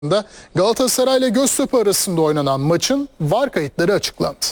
Galatasaray ile Göztepe arasında oynanan maçın VAR kayıtları açıklandı.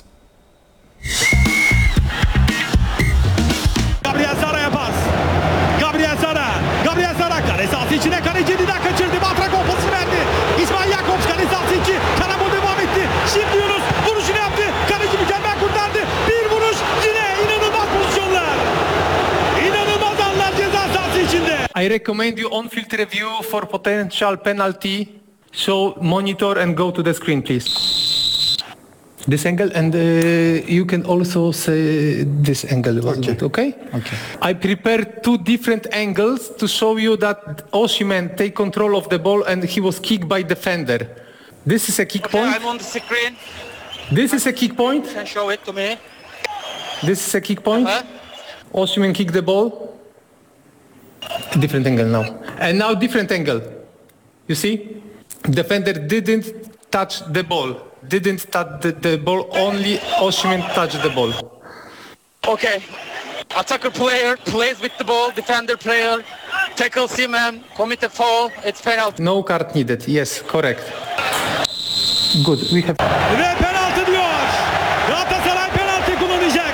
Gabriel Zara'ya pas. Gabriel Zara kale sahası içine kaleci Dida kaçırdı. Batrakom pası verdi. İsmail Jakobs kale sahası içi. Karambol devam etti. Şimdi Yunus vuruşunu yaptı. Kaleci mükemmel kurtardı. Bir vuruş yine inanılmaz pozisyonlar. İnanılmaz anlar ceza sahası içinde. I recommend you on-field review for potential penalty. So monitor and go to the screen, please. This angle and you can also say this angle was good, okay? Okay. I prepared two different angles to show you that Osimhen take control of the ball and he was kicked by defender. This is a kick point. I'm on the screen. This is a kick point. You can show it to me. This is a kick point. Osimhen kicked the ball. Different angle now. And now different angle. You see? Defender didn't touch the ball. Didn't touch the ball. Only Osimhen touched the ball. Okay. Attacker player plays with the ball. Defender player tackles him and commit a foul. It's penalty. No card needed. Yes, correct. Good. We have. Ve penaltı diyor. Galatasaray penaltı kullanacak.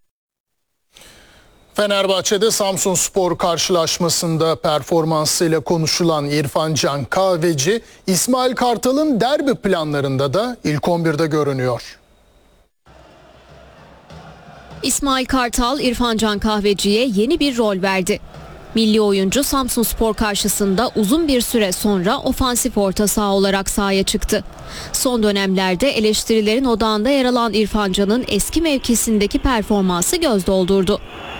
Fenerbahçe'de Samsunspor karşılaşmasında performansıyla konuşulan İrfan Can Kahveci, İsmail Kartal'ın derbi planlarında da ilk 11'de görünüyor. İsmail Kartal, İrfan Can Kahveci'ye yeni bir rol verdi. Milli oyuncu Samsunspor karşısında uzun bir süre sonra ofansif orta saha olarak sahaya çıktı. Son dönemlerde eleştirilerin odağında yer alan İrfan Can'ın eski mevkisindeki performansı göz doldurdu.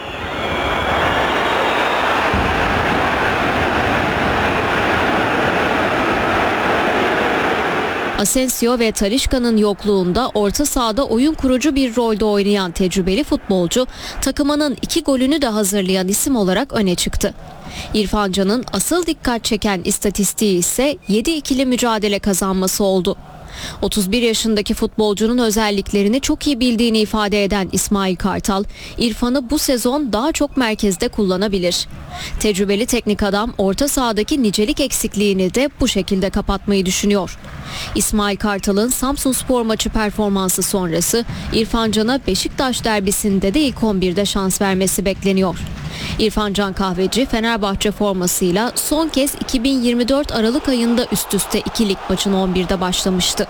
Asensio ve Talisca'nın yokluğunda orta sahada oyun kurucu bir rolde oynayan tecrübeli futbolcu, takımının 2 golünü de hazırlayan isim olarak öne çıktı. İrfan Can'ın asıl dikkat çeken istatistiği ise 7 ikili mücadele kazanması oldu. 31 yaşındaki futbolcunun özelliklerini çok iyi bildiğini ifade eden İsmail Kartal, İrfan'ı bu sezon daha çok merkezde kullanabilir. Tecrübeli teknik adam orta sahadaki nicelik eksikliğini de bu şekilde kapatmayı düşünüyor. İsmail Kartal'ın Samsunspor maçı performansı sonrası İrfan Can'a Beşiktaş derbisinde de ilk 11'de şans vermesi bekleniyor. İrfan Can Kahveci Fenerbahçe formasıyla son kez 2024 Aralık ayında üst üste 2 lig maçın 11'de başlamıştı.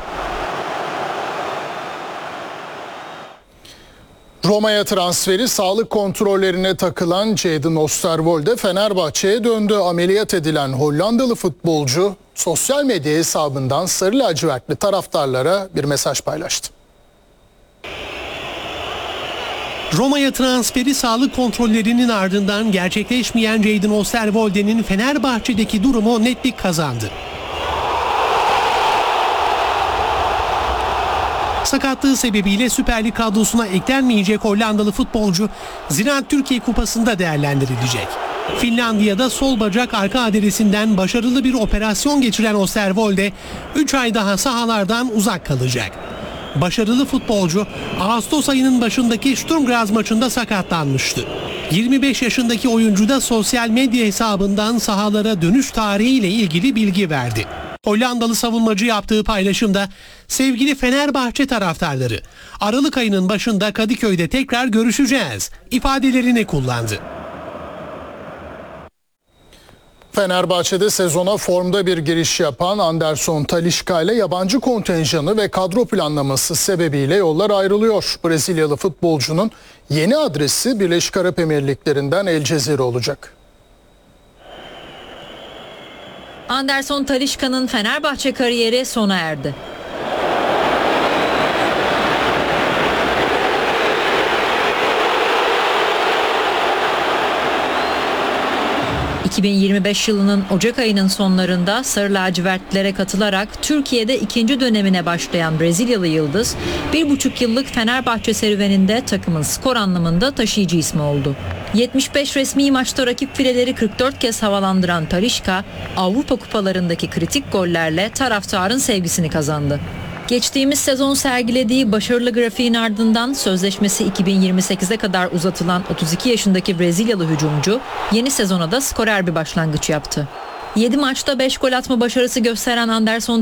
Roma'ya transferi sağlık kontrollerine takılan Jadon Oosterwolde Fenerbahçe'ye döndü. Ameliyat edilen Hollandalı futbolcu sosyal medya hesabından sarı lacivertli taraftarlara bir mesaj paylaştı. Roma'ya transferi sağlık kontrollerinin ardından gerçekleşmeyen Jadon Oosterwolde'nin Fenerbahçe'deki durumu netlik kazandı. Sakatlığı sebebiyle Süper Lig kadrosuna eklenmeyecek Hollandalı futbolcu Ziraat Türkiye Kupası'nda değerlendirilecek. Finlandiya'da sol bacak arka adresinden başarılı bir operasyon geçiren Oosterwolde 3 ay daha sahalardan uzak kalacak. Başarılı futbolcu Ağustos ayının başındaki Sturm Graz maçında sakatlanmıştı. 25 yaşındaki oyuncu da sosyal medya hesabından sahalara dönüş tarihiyle ilgili bilgi verdi. Hollandalı savunmacı yaptığı paylaşımda sevgili Fenerbahçe taraftarları, Aralık ayının başında Kadıköy'de tekrar görüşeceğiz ifadelerini kullandı. Fenerbahçe'de sezona formda bir giriş yapan Anderson Talisca ile yabancı kontenjanı ve kadro planlaması sebebiyle yollar ayrılıyor. Brezilyalı futbolcunun yeni adresi Birleşik Arap Emirlikleri'nden El Cezire olacak. Anderson Talisca'nın Fenerbahçe kariyeri sona erdi. ...2025 yılının Ocak ayının sonlarında Sarı Lacivertlilere katılarak Türkiye'de ikinci dönemine başlayan Brezilyalı yıldız 1,5 yıllık Fenerbahçe serüveninde takımın skor anlamında taşıyıcı ismi oldu. 75 resmi maçta rakip fileleri 44 kez havalandıran Talisca, Avrupa kupalarındaki kritik gollerle taraftarın sevgisini kazandı. Geçtiğimiz sezon sergilediği başarılı grafiğin ardından sözleşmesi 2028'e kadar uzatılan 32 yaşındaki Brezilyalı hücumcu yeni sezona da skorer bir başlangıç yaptı. 7 maçta 5 gol atma başarısı gösteren Anderson